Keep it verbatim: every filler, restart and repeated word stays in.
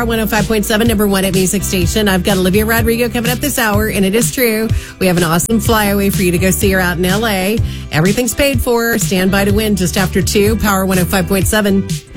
Power one oh five point seven, number one at music station. I've got Olivia Rodrigo coming up this hour, and it is true. We have an awesome flyaway for you to go see her out in L A. Everything's paid for. Stand by to win just after two. Power one oh five point seven.